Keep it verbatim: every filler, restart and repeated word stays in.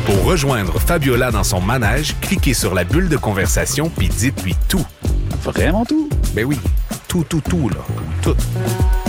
Pour rejoindre Fabiola dans son manège, cliquez sur la bulle de conversation puis dites-lui tout. Vraiment tout? Ben oui, tout, tout, tout, là. Tout.